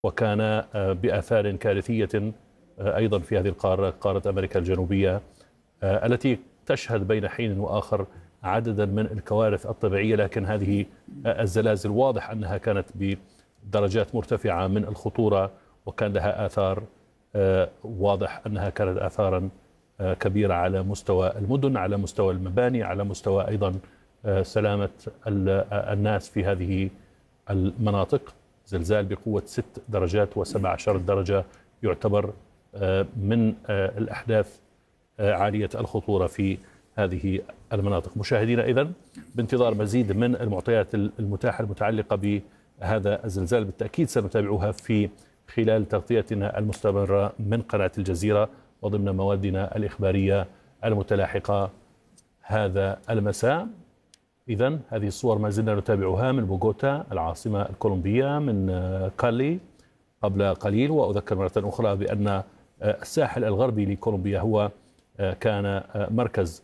وكان بآثار كارثية أيضا في هذه القارة، قارة أمريكا الجنوبية، التي تشهد بين حين وآخر عددا من الكوارث الطبيعية. لكن هذه الزلازل واضح أنها كانت بدرجات مرتفعة من الخطورة، وكان لها آثار، واضح أنها كانت آثارا كبيرة على مستوى المدن، على مستوى المباني، على مستوى أيضا سلامة الناس في هذه المناطق. زلزال بقوة 6 درجات و17 درجة يعتبر من الأحداث عالية الخطورة في هذه المناطق. مشاهدينا، إذن بانتظار مزيد من المعطيات المتاحة المتعلقة بهذا الزلزال، بالتأكيد سنتابعها في خلال تغطيتنا المستمرة من قناة الجزيرة وضمن موادنا الإخبارية المتلاحقة هذا المساء. إذن هذه الصور ما زلنا نتابعها من بوغوتا العاصمة الكولومبية، من كالي قبل قليل. وأذكر مرة أخرى بأن الساحل الغربي لكولومبيا هو كان مركز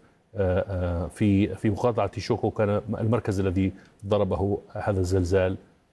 في مقاطعة شوكو، كان المركز الذي ضربه هذا الزلزال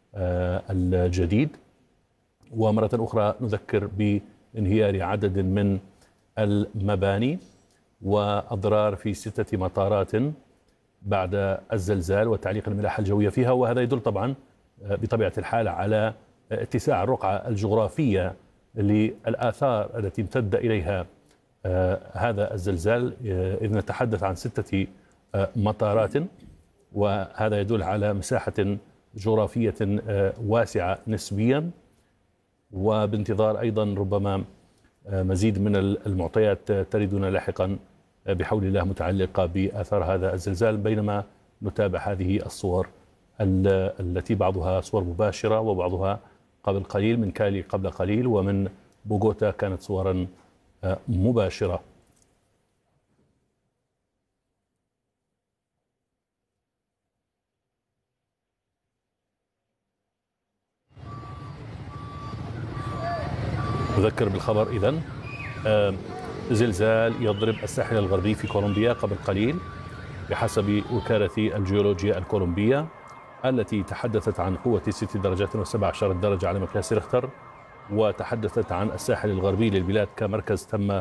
الجديد. ومرة أخرى نذكر بانهيار عدد من المباني وأضرار في 6 مطارات بعد الزلزال وتعليق الملاحة الجوية فيها. وهذا يدل طبعا بطبيعة الحال على اتساع الرقعة الجغرافية للآثار التي امتد إليها هذا الزلزال، إذ نتحدث عن 6 مطارات، وهذا يدل على مساحة جغرافية واسعة نسبيا. وبانتظار أيضا ربما مزيد من المعطيات تردنا لاحقا بحول الله متعلقة بآثار هذا الزلزال، بينما نتابع هذه الصور التي بعضها صور مباشرة وبعضها قبل قليل من كالي قبل قليل، ومن بوغوتا كانت صورا مباشرة. أذكر بالخبر إذن زلزال يضرب الساحل الغربي في كولومبيا قبل قليل بحسب وكالة الجيولوجيا الكولومبية، التي تحدثت عن قوة 6 درجات و17 درجة على مقياس ريختر، وتحدثت عن الساحل الغربي للبلاد كمركز تم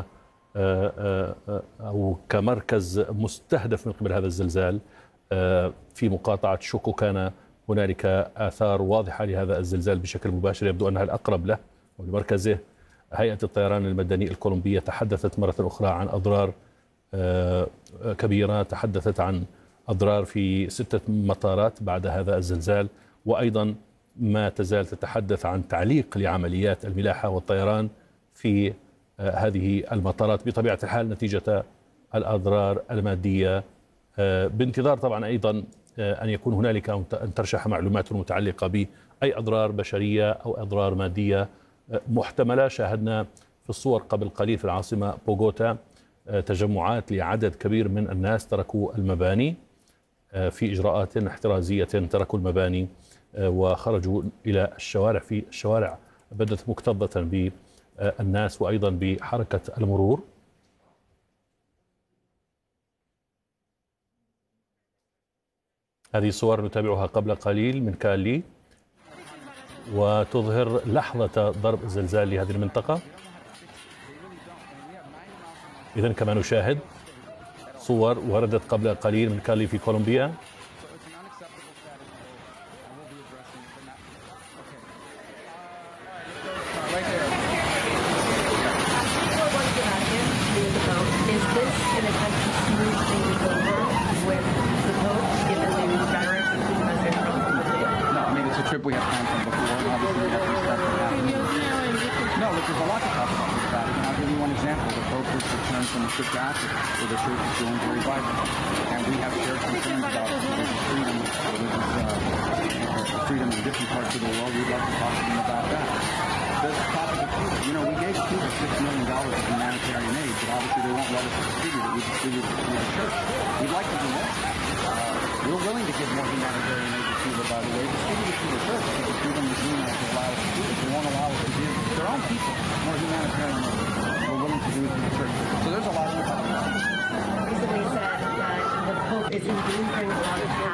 أو كمركز مستهدف من قبل هذا الزلزال. في مقاطعة شوكو كان هنالك آثار واضحة لهذا الزلزال بشكل مباشر، يبدو أنها الأقرب له ولمركزه. هيئة الطيران المدني الكولومبية تحدثت مرة أخرى عن أضرار كبيرة، تحدثت عن أضرار في 6 مطارات بعد هذا الزلزال، وأيضا ما تزال تتحدث عن تعليق لعمليات الملاحة والطيران في هذه المطارات بطبيعة الحال نتيجة الأضرار المادية. بانتظار طبعا أيضا أن يكون هنالك أن ترشح معلومات متعلقة بأي أضرار بشرية أو أضرار مادية محتملة. شاهدنا في الصور قبل قليل في العاصمة بوغوتا تجمعات لعدد كبير من الناس تركوا المباني في إجراءات احترازية، تركوا المباني وخرجوا إلى الشوارع. في الشوارع بدت مكتظة بالناس وأيضا بحركة المرور. هذه صور نتابعها قبل قليل من كالي، وتظهر لحظة ضرب الزلزال لهذه المنطقة. إذن كما نشاهد صور وردت قبل قليل من كالي في كولومبيا. We have planned from before, and obviously we have some stuff to happen. No, look, there's a lot to talk about with that. And I'll give you one example. The Pope was returned from a trip to Africa, where the church is doing very vibrant. And we have shared concerns about religious freedom, freedom in different parts of the world. We'd like to talk to them about that. There's the topic of Cuba. You know, we gave Cuba $6 million of humanitarian aid, but obviously they won't let us distribute it. We distribute it through the church. We'd like to do more. We're willing to give more humanitarian aid to Cuba, by the way, distribute it to the church, because the Cuban regime won't allow us to do it. They won't allow us to give their own people more humanitarian aid. We're willing to do it to the church. So there's a lot to talk about. Recently said that the Pope is endangering a lot of